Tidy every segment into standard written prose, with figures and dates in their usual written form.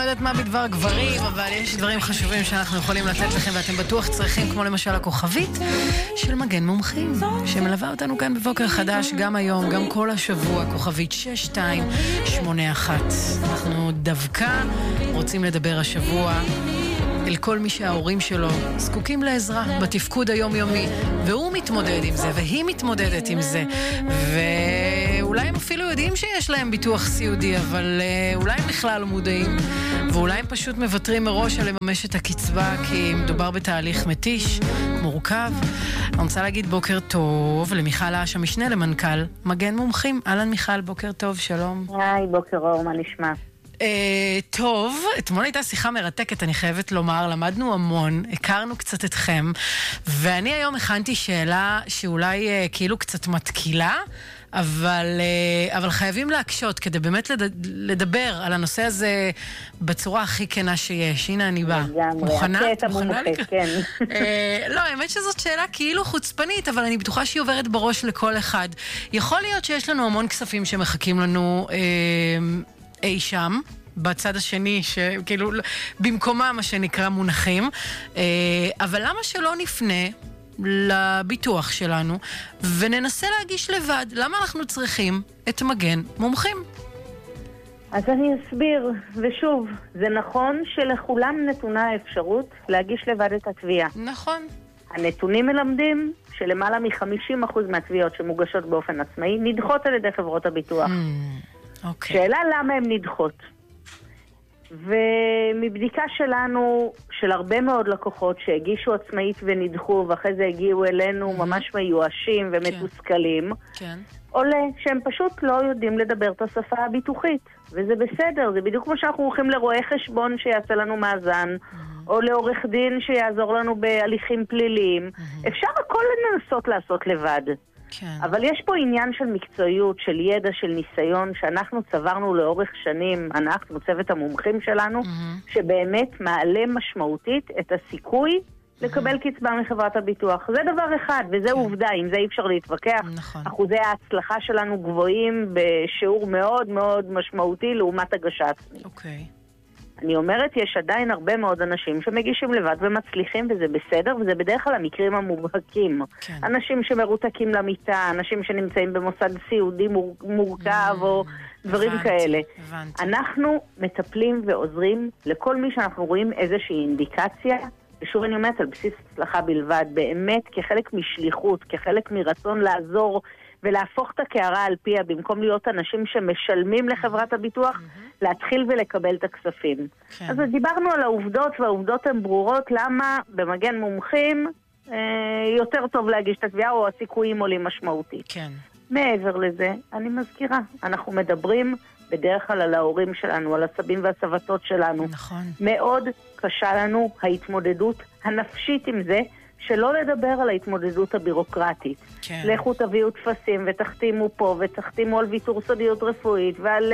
יודעת מה בדבר גברים, אבל יש דברים חשובים שאנחנו יכולים לתת לכם, ואתם בטוח צריכים, כמו למשל הכוכבית של מגן מומחים, שמלווה אותנו כאן בבוקר חדש, גם היום, גם כל השבוע, כוכבית 6281. אנחנו דווקא רוצים לדבר השבוע אל כל מי שההורים שלו זקוקים לעזרה בתפקוד היומיומי, והוא מתמודד עם זה, והיא מתמודדת עם זה, ואולי הם אפילו יודעים שיש להם ביטוח סיעודי, אבל אולי הם בכלל לא מודעים, ואולי הם פשוט מוותרים מראש על לממש את הקצבה, כי מדובר בתהליך מתיש, מורכב. אני רוצה להגיד בוקר טוב למיכל אש, המשנה למנכ"ל מגן מומחים. אהלן מיכל, בוקר טוב, שלום. היי, בוקר אור, מה נשמע? טוב, אתמול הייתה שיחה מרתקת, אני חייבת לומר, למדנו המון, הכרנו קצת אתכם, ואני היום הכנתי שאלה שאולי כאילו קצת מתקילה, אבל חייבים להקשות כדי באמת לדבר על הנושא הזה בצורה הכי כנה שיש. הנה אני באה. מוכנה? מוכנה לי? כן. לא, האמת שזאת שאלה כאילו חוצפנית, אבל אני בטוחה שהיא עוברת בראש לכל אחד. יכול להיות שיש לנו המון כספים שמחכים לנו אי שם, בצד השני, שכאילו במקומה מה שנקרא מונחים, אבל למה שלא נפנה לביטוח שלנו וננסה להגיש לבד? למה אנחנו צריכים את מגן מומחים? אז אני אסביר, ושוב, זה נכון שלכולם נתונה האפשרות להגיש לבד את התביעה. נכון. הנתונים מלמדים שלמעלה מ-50% מהתביעות שמוגשות באופן עצמאי נדחות על ידי חברות הביטוח. אוקיי. שאלה למה הן נדחות. ומבדיקה שלנו, של הרבה מאוד לקוחות שהגישו עצמאית ונדחו, ואחרי זה הגיעו אלינו ממש מיואשים ומתוסכלים, עולה שהם פשוט לא יודעים לדבר את השפה הביטוחית. וזה בסדר, זה בדיוק כמו שאנחנו הולכים לרואה חשבון שיעשה לנו מאזן, או לעורך דין שיעזור לנו בהליכים פליליים. אפשר הכל לנסות לעשות לבד. כן. אבל יש פה עניין של מקצועיות, של ידע, של ניסיון, שאנחנו צברנו לאורך שנים, אנחנו, צוות המומחים שלנו, שבאמת מעלה משמעותית את הסיכוי לקבל קצבה מחברת הביטוח. זה דבר אחד, וזה עובדה, עם זה אי אפשר להתווכח. נכון. אחוזי ההצלחה שלנו גבוהים בשיעור מאוד מאוד משמעותי לעומת הגשה עצמית. אוקיי. אני אומרת, יש עדיין הרבה מאוד אנשים שמגישים לבד ומצליחים, וזה בסדר, וזה בדרך כלל המקרים המובהקים. כן. אנשים שמרותקים למיטה, אנשים שנמצאים במוסד סיעודי מורכב, או דברים כאלה. הבנתי. אנחנו מטפלים ועוזרים לכל מי שאנחנו רואים איזושהי אינדיקציה, ושוב אני אומרת, על בסיס הצלחה בלבד, באמת כחלק משליחות, כחלק מרצון לעזור ולהפוך את הקערה על פיה, במקום להיות אנשים שמשלמים לחברת הביטוח, להתחיל ולקבל את הכספים. כן. אז דיברנו על העובדות, והעובדות הן ברורות למה במגן מומחים יותר טוב להגיש את התביעה, או הסיכויים עולים משמעותית. כן. מעבר לזה, אני מזכירה, אנחנו מדברים בדרך כלל על ההורים שלנו, על הסבים והסבתות שלנו. נכון. מאוד קשה לנו ההתמודדות הנפשית עם זה, שלא לדבר על ההתמודדות הבירוקרטית. כן. לכו תביאו תפסים ותחתימו פה ותחתימו על ויתור סודיות רפואית ועל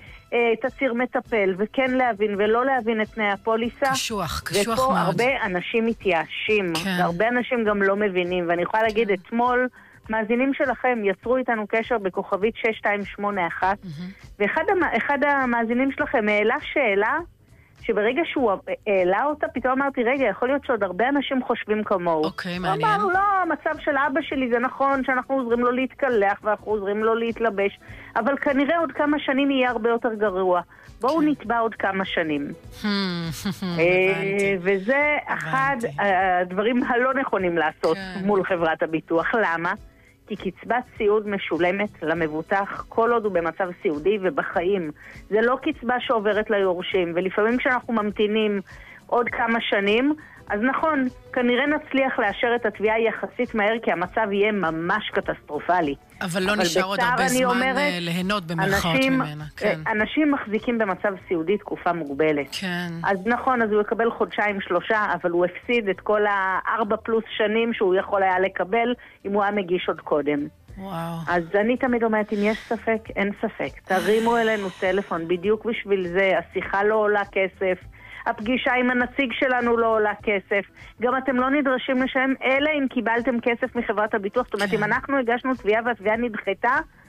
תצהיר מטפל, וכן להבין ולא להבין את תנאי הפוליסה. קשוח ופה מאוד. הרבה אנשים מתייאשים, כן. והרבה והרבה אנשים גם לא מבינים, ואני יכולה להגיד אתמול, מאזינים שלכם יצרו איתנו קשר בכוכבית 6281, ואחד המאזינים שלכם העלה שאלה, שברגע שהוא העלה אותה, פתאום אמרתי, רגע, יכול להיות שעוד הרבה אנשים חושבים כמוהו. אוקיי, מעניין. אמר, לא, המצב של אבא שלי זה נכון, שאנחנו עוזרים לו להתקלח, ואנחנו עוזרים לו להתלבש, אבל כנראה עוד כמה שנים יהיה הרבה יותר גרוע. בואו נתבע עוד כמה שנים. וזה אחד הדברים הלא נכונים לעשות מול חברת הביטוח. למה? כי קצבת סיעוד משולמת למבוטח כל עוד הוא במצב סיעודי ובחיים. זה לא קצבה שעוברת ליורשים, ולפעמים כשאנחנו ממתינים עוד כמה שנים, אז נכון, כנראה נצליח לאשר את התביעה יחסית מהר, כי המצב יהיה ממש קטסטרופלי. אבל לא נשאר עוד הרבה זמן ליהנות במרכאות ממנה. כן. אנשים מחזיקים במצב סיעודי תקופה מוגבלת. כן. אז נכון, אז הוא יקבל חודשיים, 3, אבל הוא הפסיד את כל 4 פלוס שנים שהוא יכול היה לקבל אם הוא היה מגיש עוד קודם. וואו. אז אני תמיד אומרת, אם יש ספק, אין ספק. תרימו אלינו טלפון, בדיוק בשביל זה, השיחה לא עולה כסף, הפגישה עם הנציג שלנו לא עולה כסף. גם אתם לא נדרשים לשלם, אלא אם קיבלתם כסף מחברת הביטוח. זאת אומרת, אם אנחנו הגשנו תביעה והתביעה נדחתה,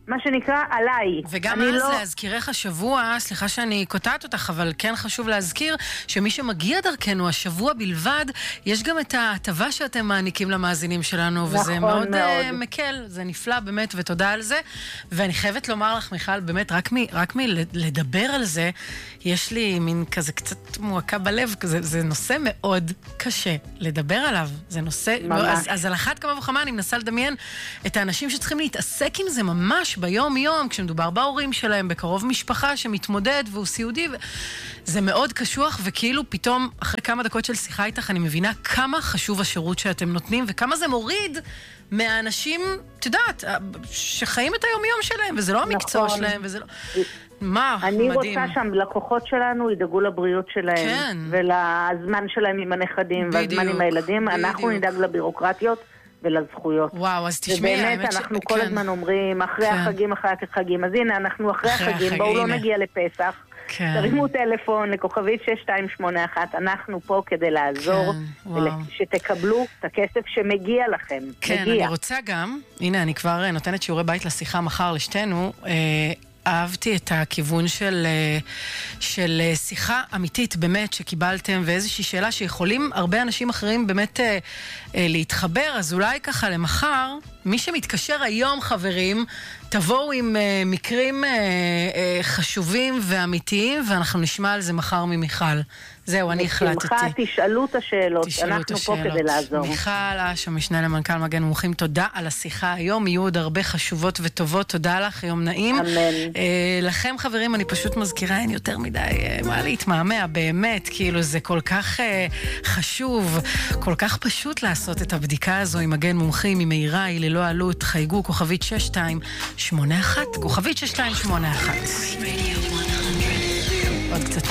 מה שנקרא עליי. וגם אז להזכירך השבוע, סליחה שאני קוטעת אותך, אבל כן חשוב להזכיר שמי שמגיע דרכנו השבוע בלבד, יש גם את ההטבה שאתם מעניקים למאזינים שלנו, וזה מאוד מקל, זה נפלא באמת, ותודה על זה. ואני חייבת לומר לך, מיכל, באמת, רק מלדבר על זה, יש לי מין כזה קצת מועקה בלב, זה נושא מאוד קשה לדבר עליו. זה נושא, אז על אחת כמה וכמה אני מנסה לדמיין את האנשים שצריכים להתעסק עם זה ממש ביום-יום, כשמדובר בהורים שלהם, בקרוב משפחה שמתמודד והוא סיעודי, זה מאוד קשוח, וכאילו פתאום, אחרי כמה דקות של שיחה איתך, אני מבינה כמה חשוב השירות שאתם נותנים, וכמה זה מוריד מהאנשים, תדעת, שחיים את היום-יום שלהם, וזה לא המקצוע שלהם, וזה לא... מה, אני מדהים. רוצה שם, לקוחות שלנו ידאגו לבריאות שלהם, כן. ולזמן שלהם עם הנכדים, והזמן עם הילדים, אנחנו נדאג לבירוקרטיות ולזכויות. וואו, אז תשמעי, ובאמת אנחנו כל הזמן אומרים, אחרי החגים, אחרי החגים, אז הנה, אנחנו אחרי החגים, בואו לא נגיע לפסח, תרימו טלפון לכוכבית 6281, אנחנו פה כדי לעזור, שתקבלו את הכסף שמגיע לכם. כן, אני רוצה גם, הנה, אני כבר נותנת שיעורי בית לשיחה מחר לשתינו, אהבתי את הכיוון של שיחה אמיתית באמת שקיבלתם, ואיזושהי שאלה שיכולים הרבה אנשים אחרים באמת להתחבר, אז אולי ככה למחר, מי שמתקשר היום חברים, תבואו עם מקרים חשובים ואמיתיים, ואנחנו נשמע על זה מחר ממיכל. זהו, אני החלטתי. בשמחה, תשאלו את השאלות. אנחנו פה כדי לעזור. מיכל אש, המשנה למנכ"ל מגן מומחים, תודה על השיחה היום. יהיו עוד הרבה חשובות וטובות. תודה לך, יום נעים. אמן. לכם חברים, אני פשוט מזכירה, אין יותר מדי מה להתמהמה, באמת, כאילו זה כל כך חשוב, כל כך פשוט לעשות את הבדיקה הזו עם מגן מומחים, עם מהירה, היא ללא עלות, חייגו כוכבית 6281, כוכבית 6281. עוד קצת